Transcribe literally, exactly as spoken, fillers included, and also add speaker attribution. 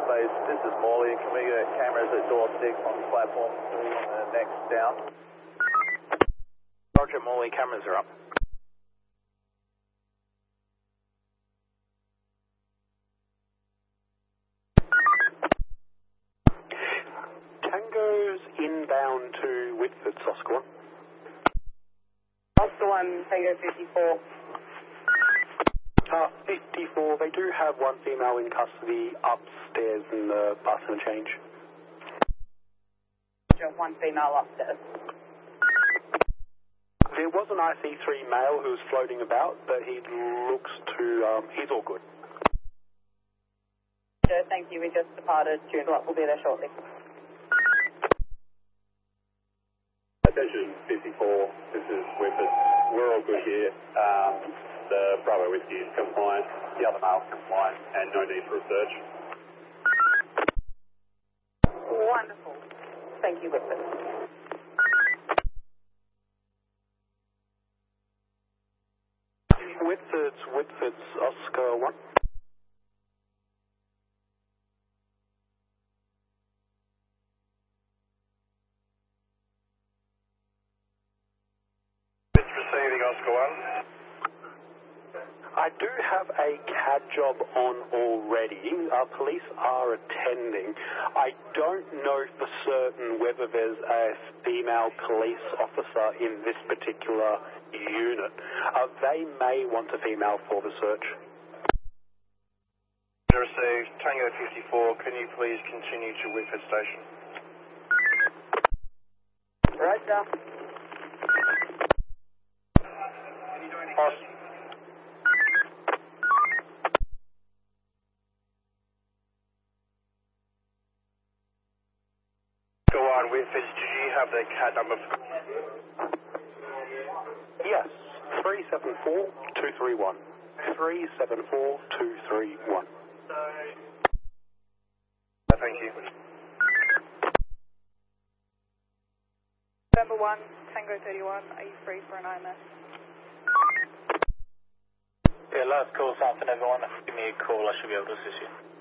Speaker 1: space. This is Morley. Can we get cameras at door six on platform three on the next down?
Speaker 2: Roger, Morley, cameras are up. Tango's inbound to Whitford, Oscar one.
Speaker 3: Oscar one, Tango fifty-four.
Speaker 2: Uh, fifty-four, they do have one female in custody upstairs in the bus and change.
Speaker 3: One female upstairs.
Speaker 2: There was an I C three male who was floating about, but he looks to, um, he's all good.
Speaker 3: Sure, thank you. We just departed. June Lot will be there shortly.
Speaker 4: Attention fifty-four, this is Whitford. We're all good here. Um, the Bravo Whiskey is compliant, the other male is compliant, and no need for a search.
Speaker 3: Wonderful. Thank you, Whitford.
Speaker 2: Whitford's, Whitford's, Oscar one.
Speaker 4: It's receiving Oscar one.
Speaker 2: I do have a C A D job on already. Uh, police are attending. I don't know for certain whether there's a female police officer in this particular unit. Uh, they may want a female for the search.
Speaker 4: Received Tango fifty-four, can you please continue to Whitford Station?
Speaker 3: Roger.
Speaker 4: Pass. Go on, Whitford, did you have the C A D number?
Speaker 2: Yes, three seven four two three one. three seven four two three one.
Speaker 4: Thank you.
Speaker 5: November one, Tango thirty-one, are you free for an I M S?
Speaker 6: Yeah, last call, South and everyone. Give me a call, I should be able to assist you.